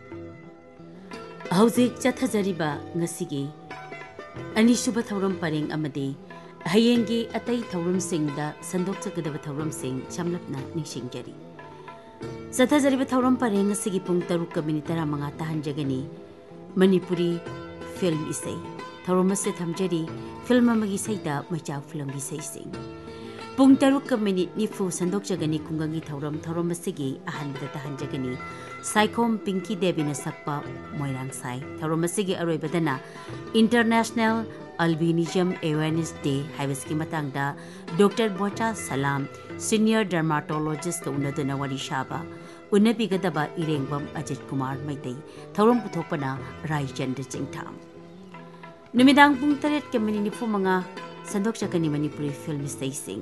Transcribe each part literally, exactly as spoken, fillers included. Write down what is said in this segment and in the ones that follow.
हौजिक चथजरिबा ngasiगी अनिसुबा थौरम परेंग अमदे हयेंगी अतई थौरम सिंगदा संदोक चगदबा थौरम सिंग chamlapna ningsingjari चथजरिबा थौरम परेंग ngasiगी पुंग तरुक का minute तरामंगा ताहंजगनी Manipuri film इसै थौरम से थमजरी फिल्म अमगी सैदा मैचाक फिल्म की सैसिंग पुंग तरुक का मिनिट निफु संदोक जगनी कुंगंगी थौरम थौरम सिगी अहनबदा ताहंजगनी साइकोम पिंकी देवी ने सकपा Moirang Sai थौरम सिगी अरोइबदना international albinism awareness day हाइवेस की मतंगदा डॉक्टर बोचा सलाम सीनियर डर्माटोलॉजिस्ट उन्नदना वरी शाबा उन्नबिगदबा इरेंगबम अजित कुमार मैतई थौरम पुथोपना रायचंद्र चिंगथाम नुमिदांग पुंग तरेट के मिनी निफु मंगा संदोक जगनी मणिपुरी फिल्म सैसिंग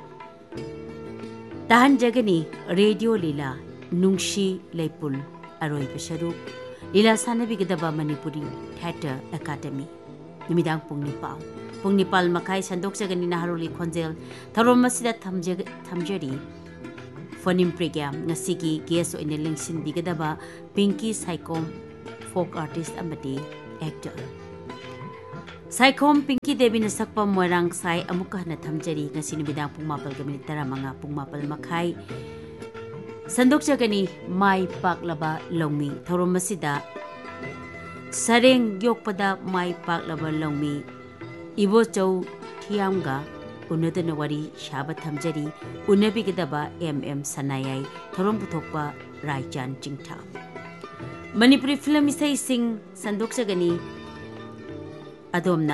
ताहन जगनी रेडियो लीला नुंगशी लेपुल अरोई बशरू लीला सानबिगदबा मणिपुरी थिएटर अकादमी निमिदांग पुंग निपाल पुंग निपाल मखाई संदोक जगनी नहारोली खोंजेल थौरम मसिदा थमजग थमजरी फोनिम प्रोग्राम ngasiगी गेस्ट ओइने लिंगसिन बिगदबा Pinky Saikhom folk artist अमदी actor Saikhom Pinky देवी ने सकपा मोइरांग साई अमुक हना थमजरी ngasi निमिदांग पुंग मापल के मिनिट तरामंगा पुंग मापल मखाई संदोक जगनी माई पाकलबा लौमी थौरम मसिदा सरेंग योकपदा माई पाकलबा लौमी इबो चौ थियांगा उन्नदन वरी शाबा थमजरी उन्नबिगदबा एम एम सनायाई थौरम पुथोकपा रायचान चिंगथा मणिपुरी फिल्म इसै सिंग संदोक जगनी अदोमना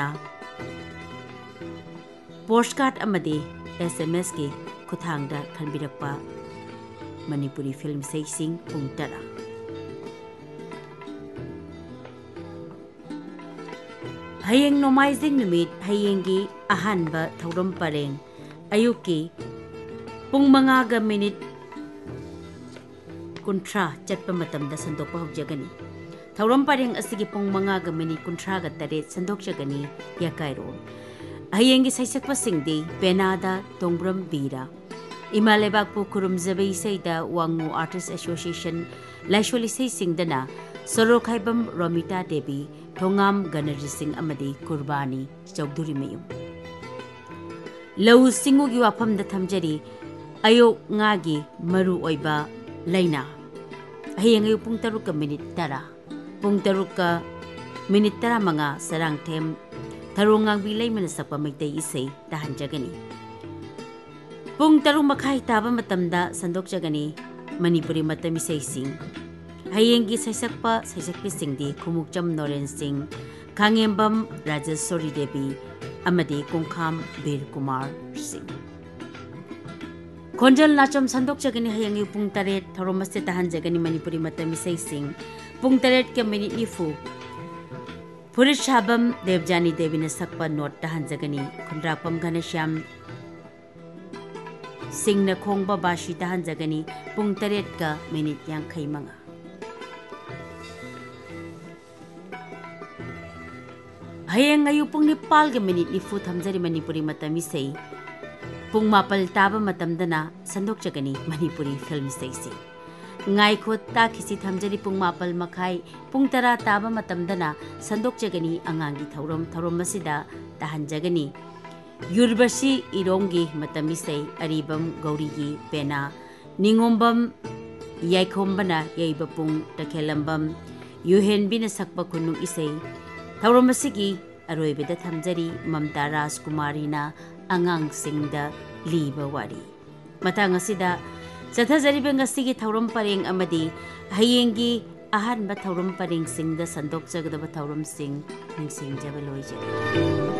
पोस्टकार्ड अमदे एसएमएस के खुथांगदा खनबिरकपा मणिपुरी फिल्म इसै सिंग पुंग तरा हयेंग नोमाइजिंग नुमित हयेंगी अहानबा थौरम परेंग अयुकी पुंग मंगागा मिनिट कुंट्रा चटपा मतमदा संदोकपा हौजगनी थौरम परेंग असिगी पुंग मंगागा मिनिट कुंट्रागा तरेट संदोक जगनी याकाइरोल हयेंगी सैसकपा सिंगदी पेनादा तोंब्रम बीरा इमालेबाकपु खुरुमजबई सैदा वांगू आर्टिस्ट एसोसिएशन लाइशोली सै सिंगदना सरोखाइबम रोमिता देवी थोंगाम गणजी सिंह अमदी कुर्बानी चौधरी मयूम लौ सिंगुगी वाफमदा थमजरी अयो ngaगी मरु ओइबा लैना हयेंग अयु पुंग तरुक मिनिट तरा पुंग तरुक मिनिट तरा मंगा सरांगथेम थरोंगांगबी लैमन सकपा मैतै इसै ताहंजगनी पुंग तरु मखाई ताबा मतमदा संदोक जगनी मणिपुरी मतम इसै सिंग हयेंगी सैसकपा सैसकपी सिंगदी खुमुकचम नोरेन सिंह खांगेंबम राजेश्वरी देवी अमदी कोंखाम बीर कुमार सिंह खोंजल नाचम संदोक जगनी हयेंगी पुंग तरेट थौरम से ताहन जगनी मणिपुरी मतम इसै सिंग पुंग तरेट के मिनिट निफु फुरित शाबम देवजानी देवी ने सकपा नोट ताहन जगनी खुंद्रापम घनश्याम सिंह न खोंबा बाशी ताहन जगनी पुंग तरेट का मिनिट यांखै मंगा हयेंग अयु पुंग निपाल के मिनिट निफु थमजरी मणिपुरी मतम इसै पुंग मापल ताबा मतमदना संदोक जगनी Manipuri film sassy ngaikho ta khisi thamjari pung mapal makhai pung tara taba matamdana sandok jagani angangi thaurom thaurom masida tahan jagani yurbashi irongi matami sei aribam gaurigi pena ningombam yaikhombana yaiba pung takhelambam yuhenbina sakpa khunu isei thaurom masigi aroibeda thamjari mamta rajkumari na angang singda liba wari matang asida चथजरिबे ngasiगी थौरम परेंग अमदी हयेंगी अहानबा थौरम परेंग सिंगदा संदोक जगदबा थौरम सिंग निंसिंग जबलोइजे।